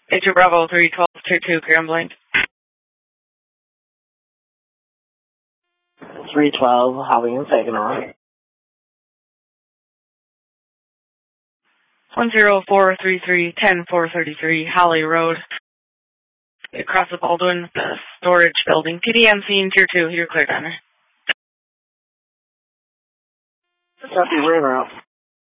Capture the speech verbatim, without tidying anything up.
H two Bravo three twelve two two Grambling. three twelve, Holly and Saginaw. one zero four three three ten four thirty-three Holly Road. Across the Baldwin the storage building. P D M C in Tier two, you're clear, Gunner. Copy, we're in route.